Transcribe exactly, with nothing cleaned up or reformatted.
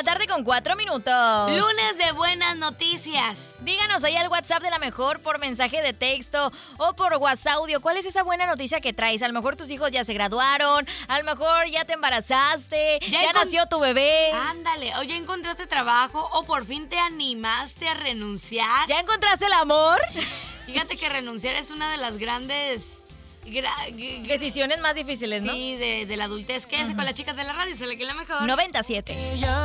la tarde con cuatro minutos. Lunes de buenas noticias. Díganos ahí al WhatsApp de La Mejor por mensaje de texto o por WhatsApp audio. ¿Cuál es esa buena noticia que traes? A lo mejor tus hijos ya se graduaron, a lo mejor ya te embarazaste, ya, ya encont- nació tu bebé. Ándale, o ya encontraste trabajo o por fin te animaste a renunciar. ¿Ya encontraste el amor? Fíjate que renunciar es una de las grandes... Gra- decisiones más difíciles, ¿no? Sí, de, de la adultez. Quédense uh-huh. con las chicas de la radio, se le que la mejor. noventa y siete.